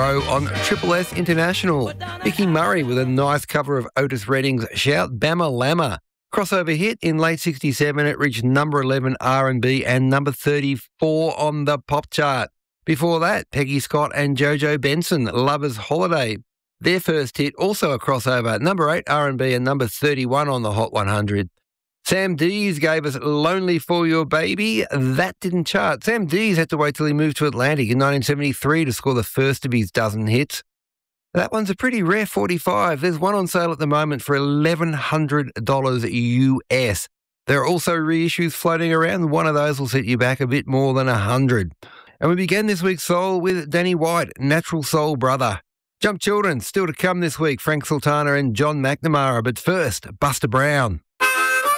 row on Triple S International. Vicky Murray with a nice cover of Otis Redding's Shout Bama Lama. Crossover hit in late 67, it reached number 11 R&B and number 34 on the pop chart. Before that, Peggy Scott and Jojo Benson, Lover's Holiday. Their first hit, also a crossover, number 8 R&B and number 31 on the Hot 100. Sam Dees gave us Lonely for Your Baby. That didn't chart. Sam Dees had to wait till he moved to Atlantic in 1973 to score the first of his dozen hits. That one's a pretty rare 45. There's one on sale at the moment for $1,100 US. There are also reissues floating around. One of those will set you back a bit more than $100. And we began this week's Soul with Danny White, Natural Soul Brother. Jump Children, still to come this week, Frank Sultana and John McNamara. But first, Buster Brown.